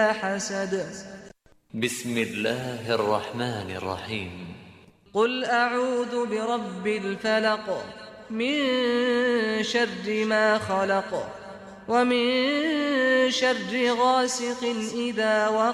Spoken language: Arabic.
حسد. بسم الله الرحمن الرحيم. قل أعوذ برب الفلق من شر ما خلق ومن شر غاسق إذا وقب